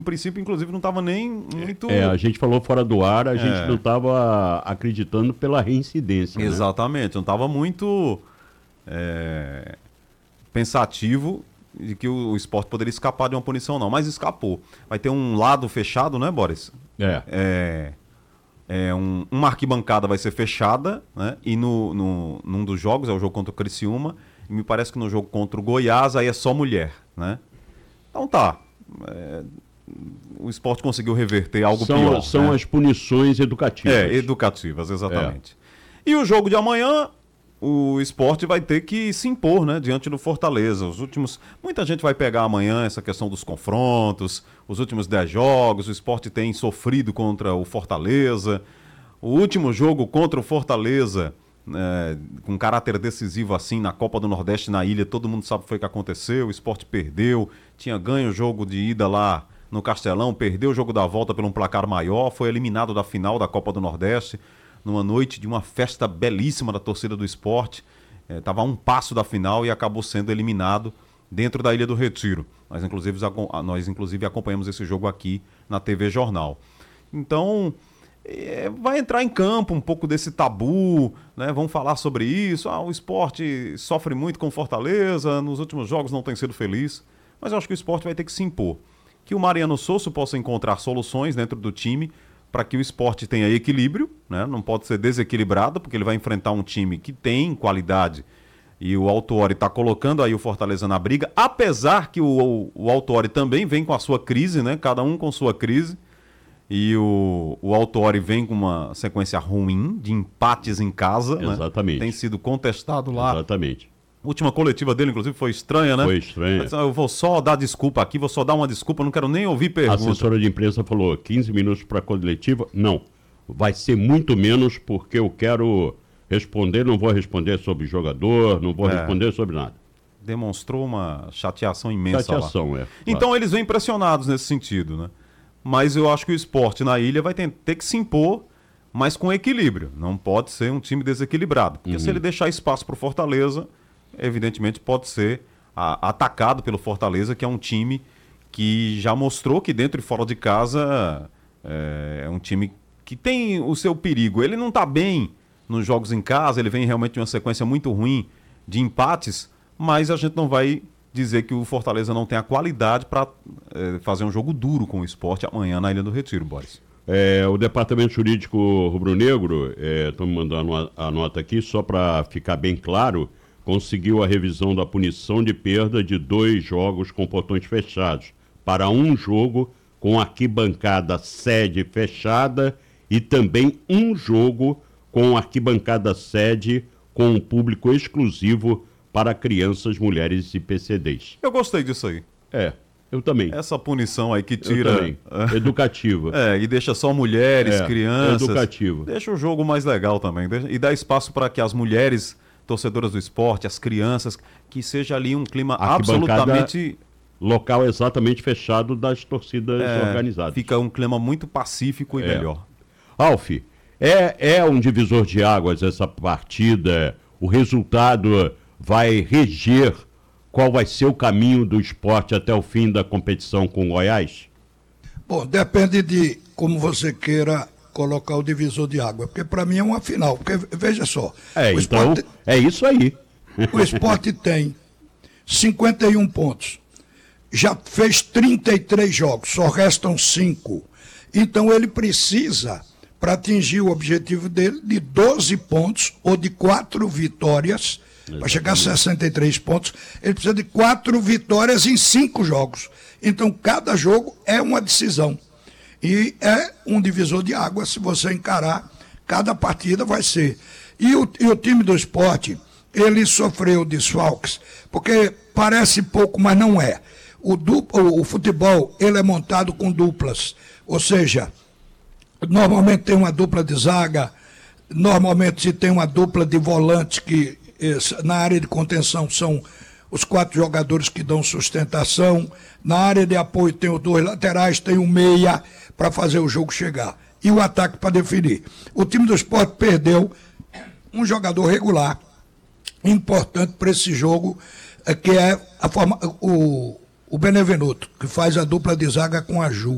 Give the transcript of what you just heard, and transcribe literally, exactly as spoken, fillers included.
No princípio, inclusive, não estava nem muito... É, a gente falou fora do ar, a É. gente não estava acreditando pela reincidência. Exatamente, né? Não estava muito é, pensativo de que o, o esporte poderia escapar de uma punição, não. Mas escapou. Vai ter um lado fechado, né, Boris? É. É, é um, uma arquibancada vai ser fechada, né? E no, no, num dos jogos, é o jogo contra o Criciúma, e me parece que no jogo contra o Goiás aí é só mulher, né? Então tá. É, o esporte conseguiu reverter algo são, pior. São né? as punições educativas. É, educativas, exatamente. É. E o jogo de amanhã, o esporte vai ter que se impor, né, diante do Fortaleza. Os últimos... Muita gente vai pegar amanhã essa questão dos confrontos, os últimos dez jogos, o esporte tem sofrido contra o Fortaleza. O último jogo contra o Fortaleza, é, com caráter decisivo assim, na Copa do Nordeste, na ilha, todo mundo sabe o que foi que aconteceu, o esporte perdeu, tinha ganho o jogo de ida lá no Castelão, perdeu o jogo da volta por um placar maior, foi eliminado da final da Copa do Nordeste, numa noite de uma festa belíssima da torcida do esporte. Estava é, a um passo da final e acabou sendo eliminado dentro da Ilha do Retiro. Nós inclusive, nós, inclusive, acompanhamos esse jogo aqui na T V Jornal. Então, é, vai entrar em campo um pouco desse tabu, né? Vamos falar sobre isso. Ah, o esporte sofre muito com Fortaleza, nos últimos jogos não tem sido feliz. Mas eu acho que o esporte vai ter que se impor. Que o Mariano Sosso possa encontrar soluções dentro do time para que o esporte tenha equilíbrio, né? Não pode ser desequilibrado, porque ele vai enfrentar um time que tem qualidade e o Autuori está colocando aí o Fortaleza na briga, apesar que o, o, o Autuori também vem com a sua crise, né? Cada um com sua crise, e o, o Autuori vem com uma sequência ruim de empates em casa. Exatamente. Né? Tem sido contestado lá. Exatamente. A última coletiva dele, inclusive, foi estranha, né? Foi estranha. Eu vou só dar desculpa aqui, vou só dar uma desculpa, não quero nem ouvir pergunta. A assessora de imprensa falou quinze minutos para a coletiva. Não, vai ser muito menos porque eu quero responder, não vou responder sobre jogador, não vou é. responder sobre nada. Demonstrou uma chateação imensa chateação, lá. é. Claro. Então eles vêm pressionados nesse sentido, né? Mas eu acho que o esporte na ilha vai ter, ter que se impor, mas com equilíbrio. Não pode ser um time desequilibrado. Porque uhum. se ele deixar espaço para o Fortaleza, evidentemente pode ser a, atacado pelo Fortaleza, que é um time que já mostrou que dentro e fora de casa é, é um time que tem o seu perigo. Ele não está bem nos jogos em casa, ele vem realmente de uma sequência muito ruim de empates, mas a gente não vai dizer que o Fortaleza não tem a qualidade para é, fazer um jogo duro com o esporte amanhã na Ilha do Retiro, Boris. É, o Departamento Jurídico Rubro-Negro, estão é, me mandando a nota aqui, só para ficar bem claro, conseguiu a revisão da punição de perda de dois jogos com portões fechados para um jogo com arquibancada sede fechada e também um jogo com arquibancada sede com um público exclusivo para crianças, mulheres e P C Ds. Eu gostei disso aí. É, eu também. Essa punição aí que tira... Educativa. É, e deixa só mulheres, é, crianças. Educativo. Deixa o jogo mais legal também. E dá espaço para que as mulheres torcedoras do esporte, as crianças, que seja ali um clima absolutamente... Local exatamente fechado das torcidas é, organizadas. Fica um clima muito pacífico e é. melhor. Alf, é, é um divisor de águas essa partida? O resultado vai reger qual vai ser o caminho do esporte até o fim da competição com o Goiás? Bom, depende de como você queira colocar o divisor de água, porque para mim é uma final, porque veja só. É, o então, esporte, é isso aí. O esporte tem cinquenta e um pontos, já fez trinta e três jogos, só restam cinco. Então ele precisa, para atingir o objetivo dele, de doze pontos ou de quatro vitórias, para chegar a sessenta e três pontos, ele precisa de quatro vitórias em cinco jogos. Então cada jogo é uma decisão. E é um divisor de água, se você encarar, cada partida vai ser. E o, e o time do esporte, ele sofreu desfalques, porque parece pouco, mas não é. O, duplo, o futebol, ele é montado com duplas, ou seja, normalmente tem uma dupla de zaga, normalmente se tem uma dupla de volantes que na área de contenção são os quatro jogadores que dão sustentação, na área de apoio tem os dois laterais, tem o meia para fazer o jogo chegar, e o ataque para definir. O time do esporte perdeu um jogador regular, importante para esse jogo, que é a forma, o, o Benevenuto, que faz a dupla de zaga com a Ju.